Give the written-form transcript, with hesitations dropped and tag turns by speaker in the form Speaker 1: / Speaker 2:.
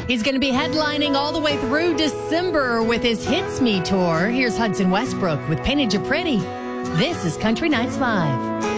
Speaker 1: He's going to be headlining all the way through December with his Hits Me tour. Here's Hudson Westbrook with Painted You Pretty. This is Country Nights Live.